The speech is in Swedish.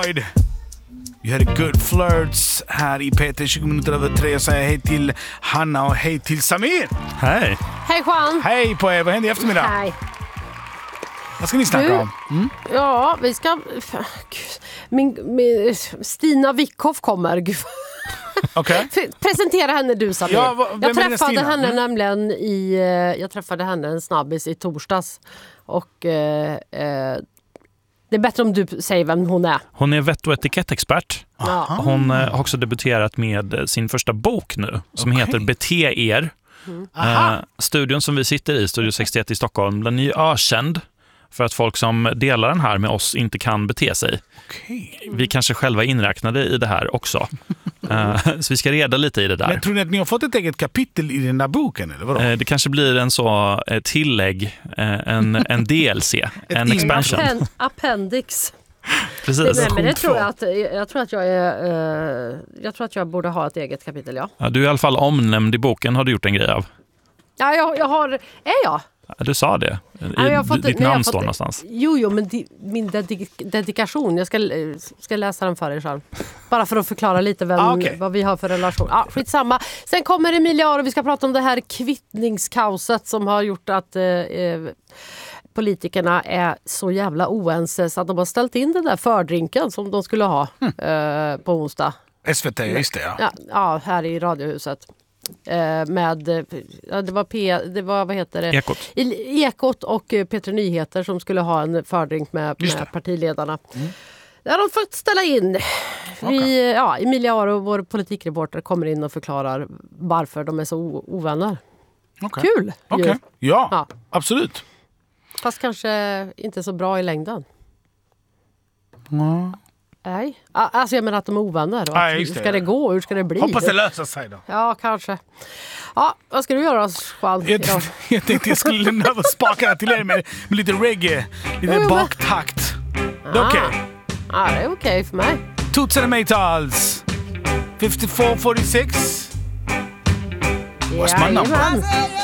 Vi hade Good Flirts här i P3 20 minuter över 3. Jag säger hej till Hanna och hej till Samir. Hej. Hej Juan. Hej på er, vad händer i eftermiddag? Hej. Vad ska ni snacka om? Ja, vi ska... Min Stina Wickhoff kommer. Gud. Okej. Presentera henne du, Samir. Ja, jag träffade henne nämligen jag träffade henne en snabbis i torsdags. Och det är bättre om du säger vem hon är. Hon är vett- och etikettexpert. Ja. Hon har också debuterat med sin första bok nu som heter Bete er. Studion som vi sitter i, Studio 61 i Stockholm, den är ju ökänd för att folk som delar den här med oss inte kan bete sig. Vi kanske själva är inräknade i det här också. Så vi ska reda lite i det där. Men tror ni att ni har fått ett eget kapitel i den där boken? Eller vadå? Det kanske blir en så tillägg, en DLC, en expansion. Appendix. Precis. Nej, men det tror jag att jag borde ha ett eget kapitel, ja. Ja, du är i alla fall omnämnd i boken, har du gjort en grej av. Ja, jag har... Är jag? Du sa det. Ditt namn står någonstans. Jo, men min dedikation. Jag ska läsa den för er sen. Bara för att förklara lite vad vi har för relation. Skitsamma. Sen kommer Emilia och vi ska prata om det här kvittningskaoset som har gjort att politikerna är så jävla oense så att de har ställt in den där fördrinken som de skulle ha på onsdag. SVT, just det, ja, här i Radiohuset. Det var vad heter det? Ekot och P3 Nyheter som skulle ha en fördrink med partiledarna. Det har de fått ställa in. Emilia och vår politikreporter kommer in och förklarar varför de är så ovänner. Kul! Ja, absolut. Fast kanske inte så bra i längden. Nej. Alltså jag menar att de är ovänner. Hur ska det gå? Hur ska det bli? Hoppas det löser sig då. Ja, kanske. Ja, vad ska du göra, Juan? Jag tänkte jag skulle lämna över spakarna till er med lite reggae. Lite baktakt. Det är okej. Ja, det är okej för mig. Toots and the Maytals. 5446. What's my number?